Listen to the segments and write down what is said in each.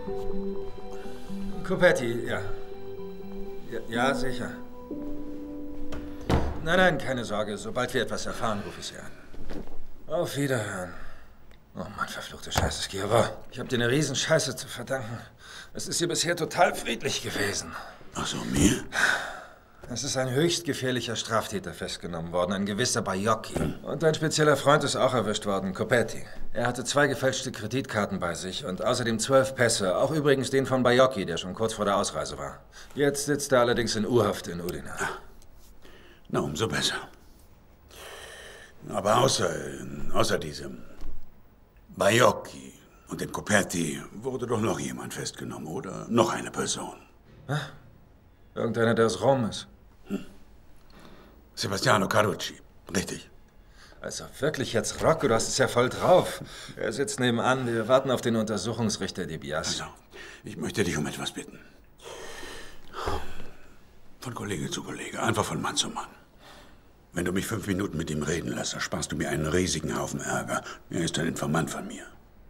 Copetti, ja. Ja, sicher. Nein, keine Sorge. Sobald wir etwas erfahren, rufe ich Sie an. Auf Wiederhören. Oh Mann, verfluchte Scheiße, Skierwa. Ich habe dir eine Riesenscheiße zu verdanken. Es ist hier bisher total friedlich gewesen. Ach so, mir? Es ist ein höchst gefährlicher Straftäter festgenommen worden, ein gewisser Baiocchi. Und ein spezieller Freund ist auch erwischt worden, Copetti. Er hatte 2 gefälschte Kreditkarten bei sich und außerdem 12 Pässe, auch übrigens den von Baiocchi, der schon kurz vor der Ausreise war. Jetzt sitzt er allerdings in U-Haft in Udine. Na, umso besser. Aber außer diesem Baiocchi und dem Copetti wurde doch noch jemand festgenommen, oder? Noch eine Person. Irgendeiner, der aus Rom ist. Sebastiano Carucci. Richtig. Also wirklich jetzt, Rocco, du hast es ja voll drauf. Er sitzt nebenan, wir warten auf den Untersuchungsrichter Di Biase. Also, ich möchte dich um etwas bitten. Von Kollege zu Kollege, einfach von Mann zu Mann. Wenn du mich 5 Minuten mit ihm reden lässt, ersparst du mir einen riesigen Haufen Ärger. Er ist ein Informant von mir.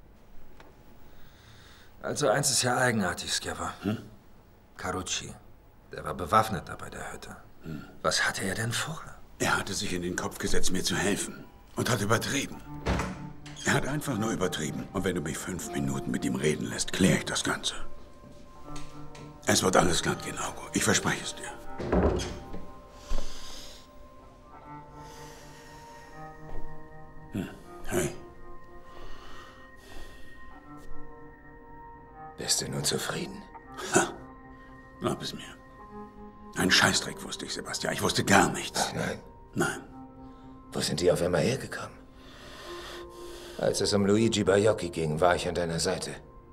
Also eins ist ja eigenartig, Skierwa. Carucci, der war bewaffnet da bei der Hütte. Was hatte er denn vor? Er hatte sich in den Kopf gesetzt, mir zu helfen. Und hat übertrieben. Er hat einfach nur übertrieben. Und wenn du mich 5 Minuten mit ihm reden lässt, kläre ich das Ganze. Es wird alles glatt gehen, Augo. Ich verspreche es dir. Hey. Bist du nun zufrieden? Ha. Glaub es mir. Ein Scheißdreck wusste ich, Sebastian. Ich wusste gar nichts. Nein. Nein. Wo sind die auf einmal hergekommen? Als es um Luigi Baiocchi ging, war ich an deiner Seite.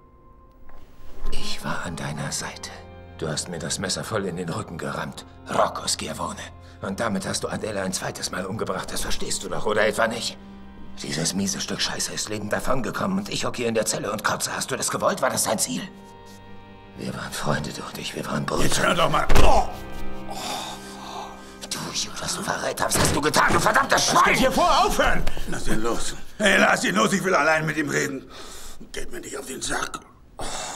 Ich war an deiner Seite. Du hast mir das Messer voll in den Rücken gerammt. Rocco Schiavone. Und damit hast du Adele ein zweites Mal umgebracht. Das verstehst du doch, oder etwa nicht? Dieses miese Stück Scheiße ist lebend davongekommen und ich hocke hier in der Zelle und kotze. Hast du das gewollt? War das dein Ziel? Wir waren Freunde, du und ich. Wir waren Brüder. Jetzt hör doch mal. Oh. Du Judas, du Verräter. Was hast du getan, du verdammtes Schwein? Was geht hier vor? Aufhören! Lass ihn los. Hey, lass ihn los. Ich will allein mit ihm reden. Geht mir nicht auf den Sack.